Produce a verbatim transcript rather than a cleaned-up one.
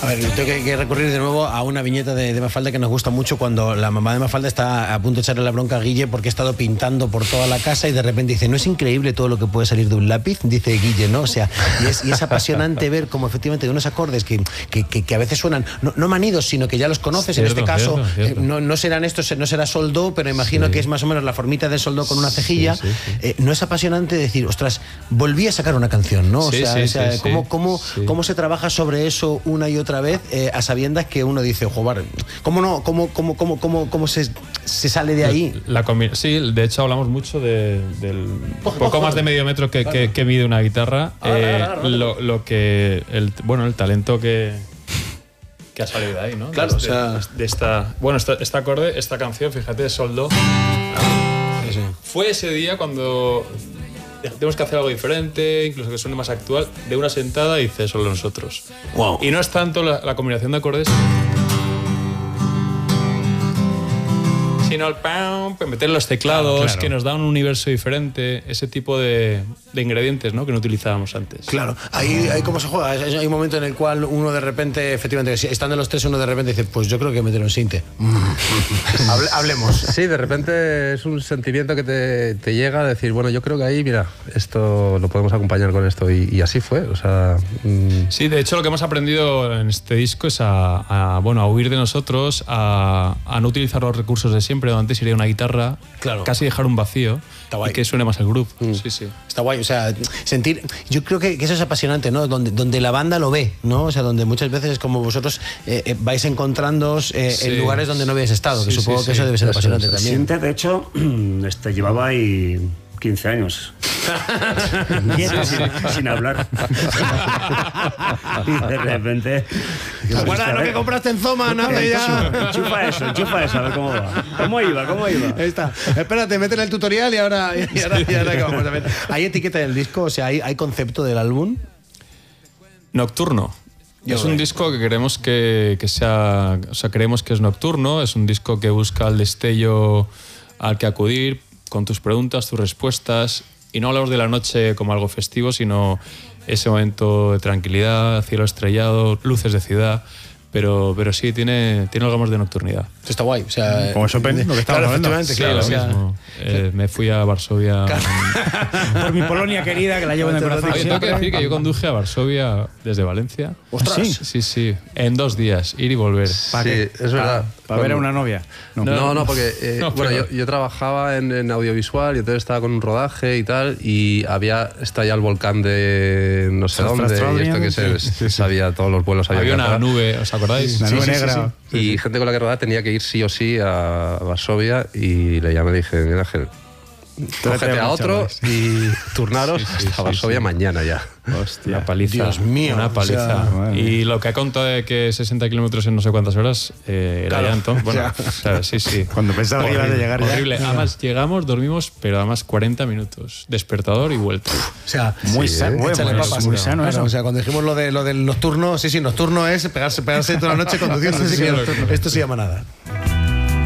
A ver, tengo que, que recurrir de nuevo a una viñeta de, de Mafalda que nos gusta mucho cuando la mamá de Mafalda está a punto de echarle la bronca a Guille porque ha estado pintando por toda la casa y de repente dice, ¿no es increíble todo lo que puede salir de un lápiz? Dice Guille, ¿no? O sea, y es, y es apasionante ver cómo efectivamente de unos acordes que, que, que, que a veces suenan, no, no manidos, sino que ya los conoces, cierto, en este caso, cierto, cierto. Eh, no, no serán estos, no será sol do, pero imagino sí. que es más o menos la formita del sol do con una cejilla. Sí, sí, sí. Eh, no es apasionante decir, ostras, volví a sacar una canción, ¿no? O sí, sea, sí, o sea sí, ¿cómo, sí. cómo, Sí. cómo se trabaja sobre eso una y otra vez eh, a sabiendas que uno dice, joder, ¿cómo no? ¿Cómo, cómo, cómo, cómo, cómo se, se sale de ahí? La, la, sí, de hecho hablamos mucho de, del ojo, poco ojo, más de medio metro que, claro. que, que mide una guitarra. Ah, eh, claro, claro, lo, lo que el, bueno, el talento que, que ha salido de ahí, ¿no? Claro, de, o sea... de esta, bueno, esta, este acorde, esta canción, fíjate, de sol do. Ah, sí, sí. Fue ese día cuando tenemos que hacer algo diferente, incluso que suene más actual, de una sentada y dice solo nosotros. Wow. Y no es tanto la, la combinación de acordes, sino el pam, meter los teclados, claro, claro. que nos da un universo diferente, ese tipo de, de ingredientes, ¿no? que no utilizábamos antes. Claro, ahí, ahí cómo se juega. Hay un momento en el cual uno de repente, efectivamente, estando los tres, uno de repente dice, pues yo creo que meter un sinte. Hable, hablemos. Sí, de repente es un sentimiento que te, te llega a decir, bueno, yo creo que ahí, mira, esto lo podemos acompañar con esto. Y, y así fue, o sea... Mmm... Sí, de hecho lo que hemos aprendido en este disco es a, a, bueno, a huir de nosotros, a, a no utilizar los recursos de siempre. Pero antes iría una guitarra, claro. casi dejar un vacío y que suene más el groove. Mm. Sí, sí. Está guay, o sea, sentir... Yo creo que, que eso es apasionante, ¿no? Donde, donde la banda lo ve, ¿no? O sea, donde muchas veces es como vosotros eh, eh, vais encontrándoos eh, sí. en lugares donde no habéis estado, que sí, supongo sí, que sí. eso debe ser pues apasionante es, también. Sinte, de hecho, este, llevaba ahí quince años. Quieto, sí, sí. sin, sin hablar. Y de repente... ¿Te acuerdas de lo que compraste en Zoma? ¿No? Ya... Chupa eso, chupa eso, a ver cómo va. ¿Cómo iba? ¿Cómo iba? Ahí está. Espérate, mete en el tutorial y ahora, y ahora, y ahora que vamos a ver. ¿Hay etiqueta del disco? O sea, ¿hay, hay concepto del álbum? Nocturno. Yo es un disco que queremos que, que sea... O sea, creemos que es nocturno. Es un disco que busca el destello al que acudir con tus preguntas, tus respuestas. Y no hablamos de la noche como algo festivo, sino ese momento de tranquilidad, cielo estrellado, luces de ciudad. Pero, pero sí, tiene, tiene algo más de nocturnidad. Esto está guay. O sea, como Chopin, lo que estamos claro, hablando. Sí, claro, lo o sea, mismo. Eh, me fui a Varsovia. Claro. Por mi Polonia querida, que la llevo en el corazón. Oye, tengo que decir que yo conduje a Varsovia desde Valencia. ¡Ostras! Sí, sí, sí. En dos días, ir y volver. ¿Para sí, qué? Es verdad. ¿Para ver a una novia? No, no, no, no porque eh, no, bueno, yo, yo trabajaba en, en audiovisual y entonces estaba con un rodaje y tal, y había estallado el volcán de no sé dónde, y esto que se, sí, sí. sabía todos los vuelos. Había una nube, ¿os acordáis? Una sí, nube sí, negra. Sí, sí. Sí, y sí. gente con la que rodaba tenía que ir sí o sí a Varsovia y le llamé y le dije, mira Ángel, cógete a otro y turnaros sí, sí, hasta sí, Varsovia sí. mañana ya. Hostia, una paliza. Dios mío. Una paliza. O sea, y lo que ha contado de que sesenta kilómetros en no sé cuántas horas eh, era claro. ya entonces. Bueno, o sea, sí, sí. Cuando pensaba que ibas a llegar ya. Horrible. Además, llegamos, dormimos, pero además cuarenta minutos. Despertador y vuelta. O sea, muy sí, sano. Muy, muy, papas, muy sano eso. Claro, o sea, cuando dijimos lo, de, lo del nocturno, sí, sí, nocturno es pegarse, pegarse toda la noche conduciendo. sí, sí, sí, esto no se llama nada.